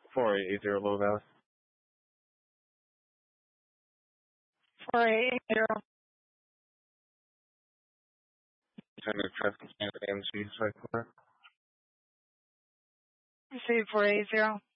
4880 Low Valley. 4880. Center traffic standard AMC cycle. Receive 480.